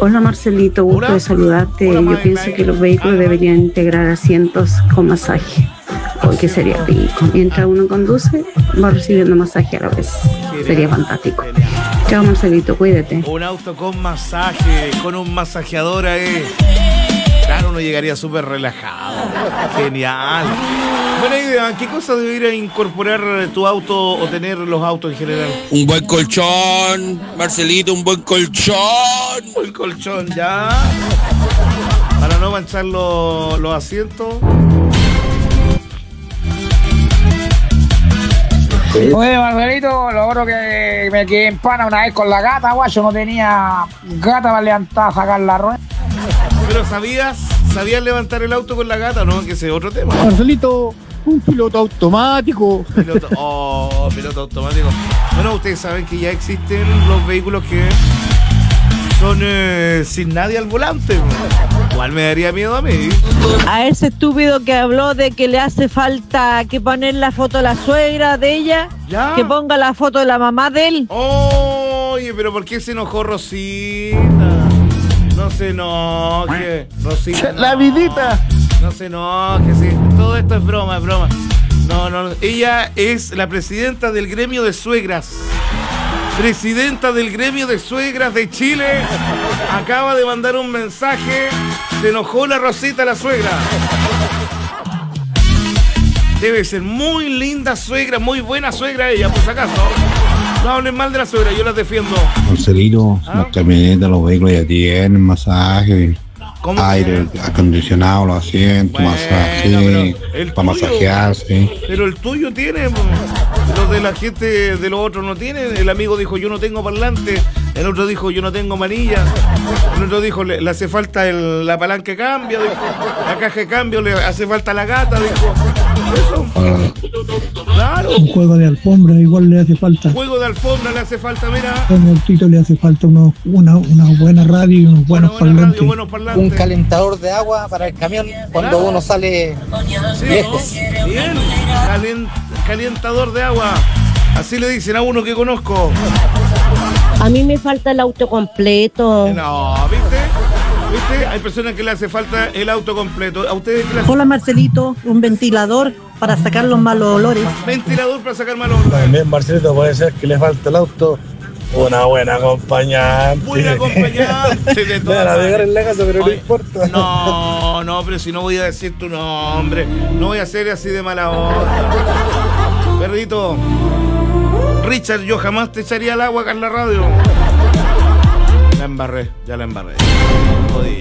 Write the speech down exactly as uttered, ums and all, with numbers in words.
Hola Marcelito, gusto Hola. de saludarte. Hola, Yo Mike. pienso que los vehículos Ah, deberían integrar asientos con masaje, porque sería rico. Mientras uno conduce, va recibiendo masaje a la vez. Sería fantástico. Chao Marcelito, cuídate. Un auto con masaje, con un masajeador ahí. Claro, uno llegaría súper relajado. Genial. Buena idea. ¿Qué cosa debería incorporar tu auto o tener los autos en general? Un buen colchón, Marcelito, un buen colchón. El colchón, ya. Para no manchar los, los asientos. Oye, Marcelito, logro que me quedé en pana una vez con la gata, guacho. No tenía gata para levantar, sacar la rueda. Pero ¿sabías? ¿Sabías levantar el auto con la gata? No, que ese es otro tema. Marcelito, un piloto automático. Piloto, oh, piloto automático. Bueno, ustedes saben que ya existen los vehículos que son eh, sin nadie al volante. Igual me daría miedo a mí. A ese estúpido que habló de que le hace falta que poner la foto de la suegra de ella, ¿Ya? que ponga la foto de la mamá de él. Oye, pero ¿por qué se enojó Rosita? No se enoje, Rosita. La no. vidita. No se enoje, sí. Todo esto es broma, es broma. No, no, ella es la presidenta del gremio de suegras. Presidenta del gremio de suegras de Chile. Acaba de mandar un mensaje. Se enojó la Rosita, la suegra. Debe ser muy linda suegra, muy buena suegra ella, por si acaso. No hablen mal de la suegra, yo las defiendo. Marcelito, ¿Ah? las camionetas, los vehículos ya tienen masaje, ¿Cómo? aire acondicionado, los asientos, Bueno, masaje, pero el para tuyo. masajearse. Pero el tuyo tiene, po. Los de la gente de los otros no tienen. El amigo dijo, yo no tengo parlante. El otro dijo, yo no tengo manilla. El otro dijo, le, le hace falta el, la palanca de cambio, dijo. La caja de cambio, le hace falta la gata, dijo. Eso, Ah, claro. Un juego de alfombra igual le hace falta. Juego de alfombra le hace falta, mira. A mi autito le hace falta uno, una, una buena radio y unos buenos Una buena parlantes. radio, buenos parlantes. Un calentador de agua para el camión cuando uno sale Sí, lejos. bien. Calien- calentador de agua. Así le dicen a uno que conozco. A mí me falta el auto completo. No, ¿viste? ¿Viste? Hay personas que le hace falta el auto completo. ¿A ustedes qué les hace? Hola Marcelito, un ventilador para sacar los malos olores. Ventilador para sacar malos olores. También, Marcelito, puede ser que le falte el auto una buena acompañante. Buena acompañante de Me todas van a dejar maneras. en la casa, pero no Oye, importa. No, no, pero si no voy a decir tu nombre. No voy a ser así de mala onda. Perrito. Richard, yo jamás te echaría al agua acá en la radio. La embarré, ya la embarré. Jodí.